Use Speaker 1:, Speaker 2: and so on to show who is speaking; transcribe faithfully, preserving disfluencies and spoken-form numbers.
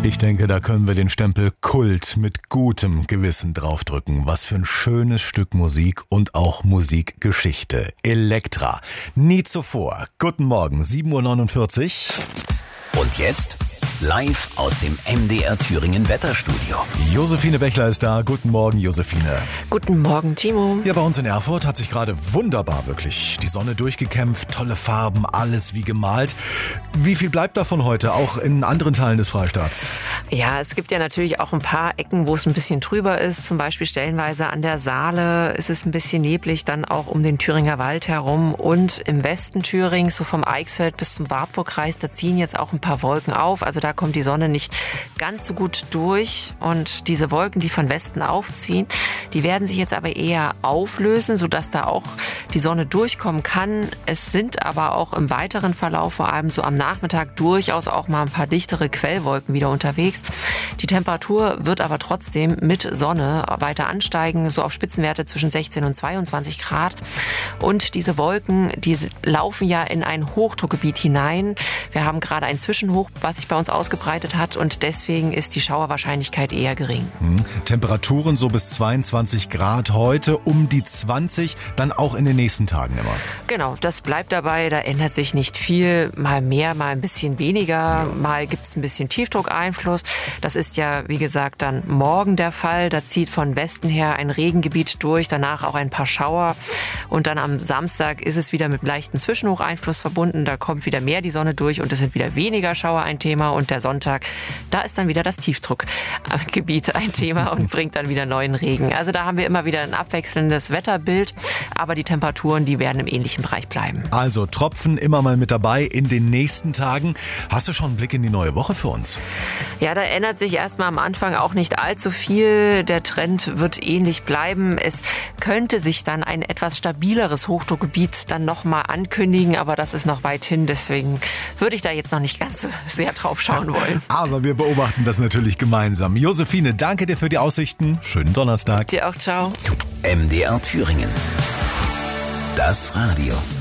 Speaker 1: Ich denke, da können wir den Stempel Kult mit gutem Gewissen draufdrücken. Was für ein schönes Stück Musik und auch Musikgeschichte. Elektra. Nie zuvor. Guten Morgen, sieben Uhr neunundvierzig.
Speaker 2: Und jetzt live aus dem M D R Thüringen Wetterstudio.
Speaker 1: Josephine Bechler ist da. Guten Morgen, Josephine.
Speaker 3: Guten Morgen, Timo.
Speaker 1: Ja, bei uns in Erfurt hat sich gerade wunderbar wirklich die Sonne durchgekämpft. Tolle Farben, alles wie gemalt. Wie viel bleibt davon heute, auch in anderen Teilen des Freistaats?
Speaker 3: Ja, es gibt ja natürlich auch ein paar Ecken, wo es ein bisschen trüber ist. Zum Beispiel stellenweise an der Saale ist es ein bisschen neblig, dann auch um den Thüringer Wald herum. Und im Westen Thürings, so vom Eichsfeld bis zum Wartburgkreis, da ziehen jetzt auch ein paar Wolken auf. Also da kommt die Sonne nicht ganz so gut durch. Und diese Wolken, die von Westen aufziehen, die werden sich jetzt aber eher auflösen, sodass da auch die Sonne durchkommen kann. Es sind aber auch im weiteren Verlauf, vor allem so am Nachmittag, durchaus auch mal ein paar dichtere Quellwolken wieder unterwegs. Die Temperatur wird aber trotzdem mit Sonne weiter ansteigen, so auf Spitzenwerte zwischen sechzehn und zweiundzwanzig Grad. Und diese Wolken, die laufen ja in ein Hochdruckgebiet hinein. Wir haben gerade ein Zwischenhoch, was sich bei uns ausgebreitet hat, und deswegen ist die Schauerwahrscheinlichkeit eher gering.
Speaker 1: Hm. Temperaturen so bis zweiundzwanzig Grad heute, um die zwanzig, dann auch in den nächsten Tagen immer.
Speaker 3: Genau, das bleibt dabei, da ändert sich nicht viel, mal mehr, mal ein bisschen weniger, ja. Mal gibt es ein bisschen Tiefdruckeinfluss. Das ist ja, wie gesagt, dann morgen der Fall. Da zieht von Westen her ein Regengebiet durch, danach auch ein paar Schauer. Und dann am Samstag ist es wieder mit leichten Zwischenhocheinfluss verbunden. Da kommt wieder mehr die Sonne durch und es sind wieder weniger Schauer ein Thema. Und der Sonntag, da ist dann wieder das Tiefdruckgebiet ein Thema und bringt dann wieder neuen Regen. Also da haben wir immer wieder ein abwechselndes Wetterbild, aber die Temperaturen, die werden im ähnlichen Bereich bleiben.
Speaker 1: Also Tropfen immer mal mit dabei in den nächsten Tagen. Hast du schon einen Blick in die neue Woche für uns?
Speaker 3: Ja, da ändert sich erstmal am Anfang auch nicht allzu viel. Der Trend wird ähnlich bleiben. Es könnte sich dann ein etwas stabileres Hochdruckgebiet dann nochmal ankündigen, aber das ist noch weit hin. Deswegen würde ich da jetzt noch nicht ganz so sehr drauf schauen wollen.
Speaker 1: Aber wir beobachten das natürlich gemeinsam. Josephine, danke dir für die Aussichten. Schönen Donnerstag.
Speaker 3: Dir auch, ciao.
Speaker 2: M D R Thüringen. Das Radio.